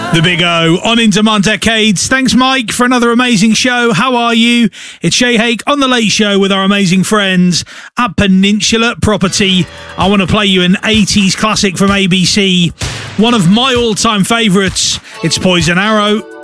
The Big O on Into My Decades. Thanks, Mike, for another amazing show. How are you? It's Shay Hake on The Late Show with our amazing friends at Peninsula Property. I want to play you an 80s classic from ABC. One of my all-time favourites. It's Poison Arrow.